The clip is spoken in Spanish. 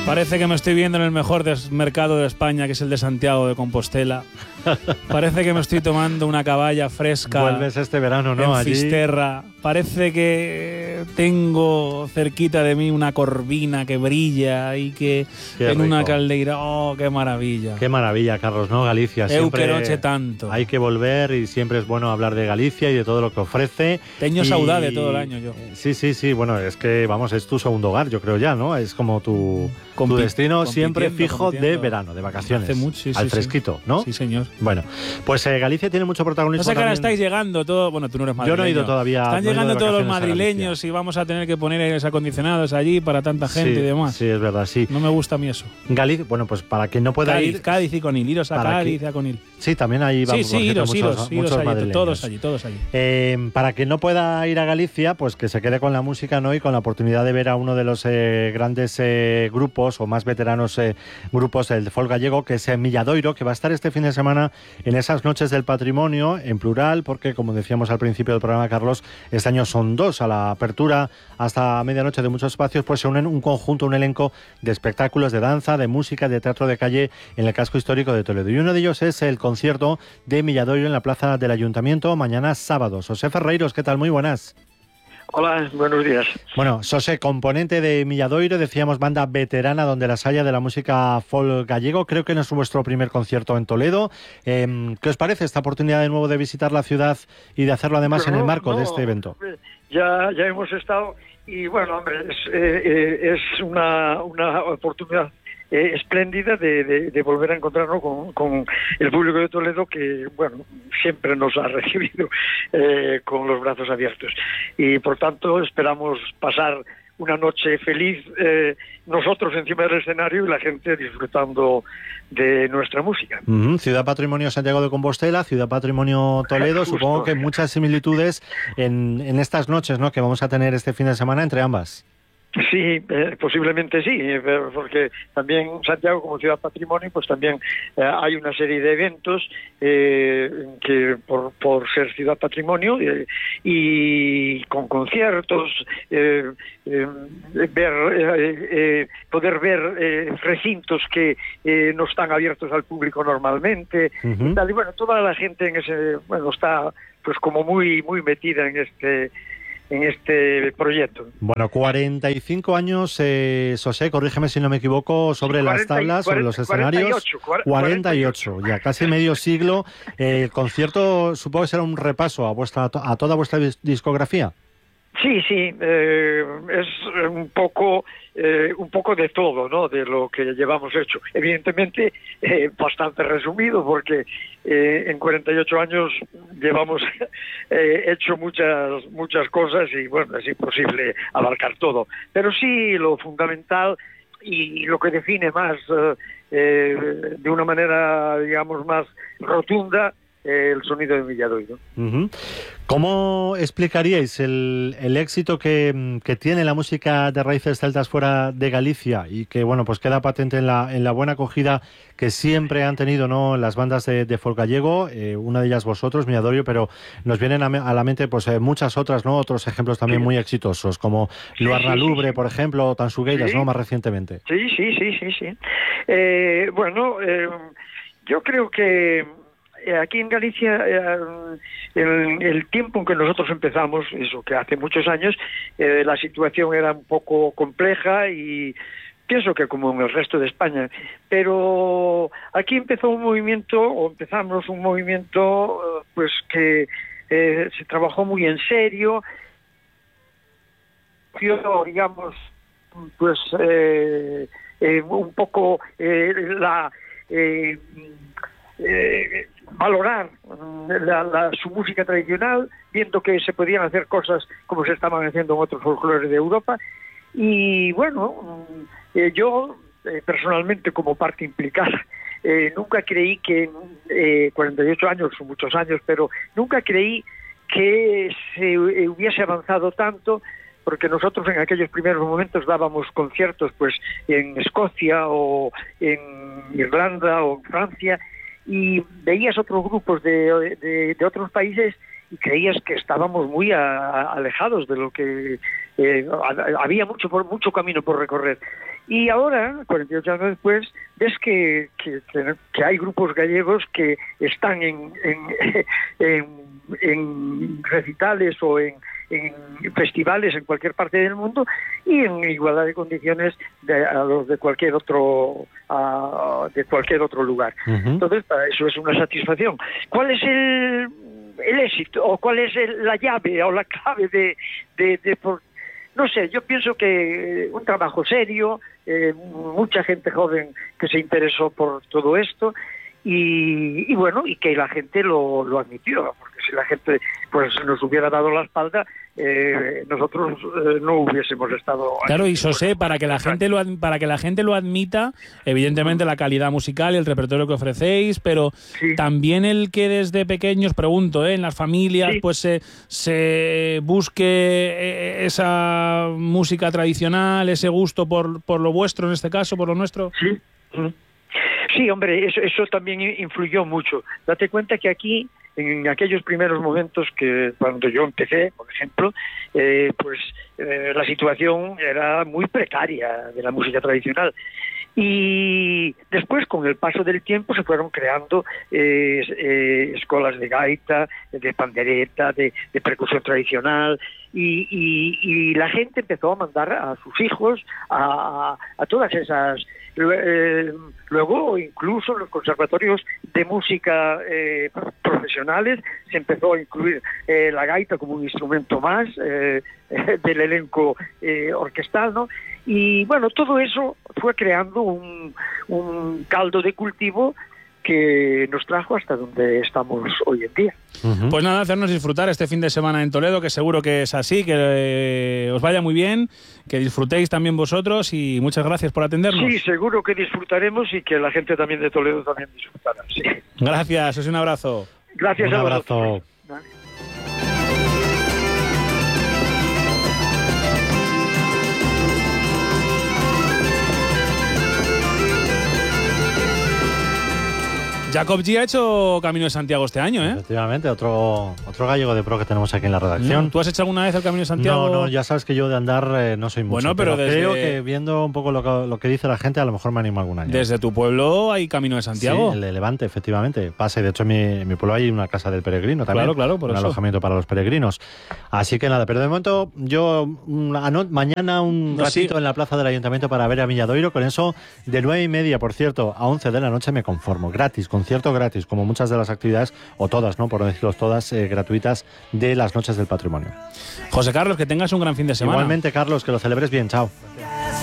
Parece que me estoy viendo en el mejor mercado de España, que es el de Santiago de Compostela. Parece que me estoy tomando una caballa fresca. Vuelves este verano, ¿no? En Fisterra. Parece que tengo cerquita de mí una corvina que brilla y que qué en rico. una caldeira. ¡Oh, qué maravilla! Qué maravilla, Carlos, ¿no? Galicia siempre. Euqueroche tanto. Hay que volver y siempre es bueno hablar de Galicia y de todo lo que ofrece. Teño saudade todo el año yo. Sí. Bueno, es que, vamos, es tu segundo hogar, yo creo ya, ¿no? Es como tu destino siempre fijo de verano, de vacaciones. Hace mucho, al fresquito, ¿no? Sí, señor. Bueno, pues Galicia tiene mucho protagonismo. No sé que ahora también. estáis llegando todo. Bueno, tú no eres madrileño. Yo no he ido todavía. Están llegando todos los madrileños y vamos a tener que poner aires acondicionados allí para tanta gente y demás. Sí, es verdad, sí. No me gusta a mí eso. Galicia, bueno, pues para quien no pueda ir. Cádiz y Conil, iros a Cádiz y a Conil. Sí, también ahí vamos. Sí, iros muchos allí, todos allí. Para quien no pueda ir a Galicia, pues que se quede con la música, ¿no? Y con la oportunidad de ver a uno de los grandes grupos o más veteranos grupos del folk gallego, que es Milladoiro, que va a estar este fin de semana en esas noches del patrimonio, en plural, porque como decíamos al principio del programa, Carlos, este año son 2 a la apertura hasta medianoche de muchos espacios, pues se unen un conjunto, un elenco de espectáculos de danza, de música, de teatro de calle en el casco histórico de Toledo. Y uno de ellos es el concierto de Milladoiro en la plaza del Ayuntamiento, mañana sábado. José Ferreiros, ¿qué tal? Muy buenas. Hola, buenos días. Bueno, José, componente de Milladoiro, decíamos banda veterana donde las haya de la música folk gallego. Creo que no es vuestro primer concierto en Toledo. ¿Qué os parece esta oportunidad de nuevo de visitar la ciudad y de hacerlo además en el marco de este evento? Ya hemos estado y bueno, hombre, es una oportunidad espléndida de volver a encontrarnos con el público de Toledo, que bueno, siempre nos ha recibido con los brazos abiertos, y por tanto esperamos pasar una noche feliz, nosotros encima del escenario y la gente disfrutando de nuestra música. Ciudad Patrimonio Santiago de Compostela, Ciudad Patrimonio Toledo. Justo. Supongo que muchas similitudes en estas noches, ¿no?, que vamos a tener este fin de semana entre ambas. Sí, posiblemente sí, porque también Santiago como ciudad patrimonio, pues también hay una serie de eventos que por ser ciudad patrimonio y con conciertos, poder ver recintos que no están abiertos al público normalmente, y tal, y bueno, toda la gente en ese, bueno, está pues como muy metida en este proyecto. Bueno, 45 años, José, corrígeme si no me equivoco, sobre las tablas, sobre los escenarios. 48, ya casi medio siglo. El concierto supongo que será un repaso a toda vuestra discografía. Sí, es un poco de todo, ¿no?, de lo que llevamos hecho. Evidentemente, bastante resumido, porque en 48 años llevamos hecho muchas cosas y, bueno, es imposible abarcar todo. Pero sí, lo fundamental y lo que define más, de una manera, digamos, más rotunda, el sonido de Milladoiro. ¿Cómo explicaríais el éxito que tiene la música de raíces celtas fuera de Galicia y que, bueno, pues queda patente en la buena acogida que siempre han tenido, ¿no?, las bandas de folk gallego, una de ellas vosotros, Milladoiro, pero nos vienen a la mente pues muchas otras, ¿no?, otros ejemplos también muy exitosos, como Luarna Lubre, por ejemplo, o Tansugueiras, ¿no?, más recientemente. Sí. Bueno, yo creo que aquí en Galicia, en el tiempo en que nosotros empezamos, eso que hace muchos años, la situación era un poco compleja y pienso que como en el resto de España, pero aquí empezamos un movimiento pues que se trabajó muy en serio, digamos, pues un poco valorar su música tradicional, viendo que se podían hacer cosas como se estaban haciendo en otros folclores de Europa. Y bueno, yo personalmente, como parte implicada, nunca creí que 48 años son muchos años, pero nunca creí que se hubiese avanzado tanto, porque nosotros en aquellos primeros momentos dábamos conciertos pues en Escocia o en Irlanda o en Francia, y veías otros grupos de otros países y creías que estábamos muy alejados de lo que había mucho camino por recorrer. Y ahora, 48 años después, ves que hay grupos gallegos que están en recitales o en festivales en cualquier parte del mundo y en igualdad de condiciones a los de cualquier otro lugar. Entonces, para eso es una satisfacción. ¿Cuál es el éxito o cuál es la llave o la clave no sé, yo pienso que un trabajo serio, mucha gente joven que se interesó por todo esto y bueno, y que la gente lo admitió, porque si la gente pues nos hubiera dado la espalda, nosotros no hubiésemos estado aquí. Claro, y José, para que la gente lo admita, evidentemente la calidad musical y el repertorio que ofrecéis, pero sí, también el que desde pequeños, pregunto, en las familias, sí, pues se busque esa música tradicional, ese gusto por lo vuestro, en este caso, por lo nuestro. Sí. Sí, hombre, eso también influyó mucho. Date cuenta que aquí, en aquellos primeros momentos que cuando yo empecé, por ejemplo, la situación era muy precaria de la música tradicional. Y después, con el paso del tiempo, se fueron creando escuelas de gaita, de pandereta, de percusión tradicional, y la gente empezó a mandar a sus hijos a todas esas. Luego, incluso en los conservatorios de música profesionales, se empezó a incluir la gaita como un instrumento más del elenco orquestal, ¿no? Y bueno, todo eso fue creando un caldo de cultivo que nos trajo hasta donde estamos hoy en día. Pues nada, hacernos disfrutar este fin de semana en Toledo, que seguro que es así, que os vaya muy bien, que disfrutéis también vosotros y muchas gracias por atendernos. Sí, seguro que disfrutaremos y que la gente también de Toledo también disfrutará. Sí. Gracias, un abrazo. Gracias a abrazo. vosotros. Vale. Jacob G ha hecho Camino de Santiago este año, ¿eh? Efectivamente, otro gallego de pro que tenemos aquí en la redacción. ¿Tú has hecho alguna vez el Camino de Santiago? No, ya sabes que yo de andar no soy mucho. Bueno, pero creo que viendo un poco lo que dice la gente, a lo mejor me animo algún año. Desde tu pueblo hay Camino de Santiago. Sí, el de Levante, efectivamente. Pase, de hecho, en mi pueblo hay una casa del peregrino también. Claro, por un eso. alojamiento para los peregrinos. Así que nada, pero de momento yo mañana un ratito en la plaza del ayuntamiento para ver a Milladoiro. Con eso, de 9:30, por cierto, a 11 de la noche me conformo. Gratis, concierto gratis, como muchas de las actividades, o todas, ¿no? Por no decirlo todas, gratuitas de las Noches del Patrimonio. José Carlos, que tengas un gran fin de semana. Igualmente, Carlos, que lo celebres bien. Chao.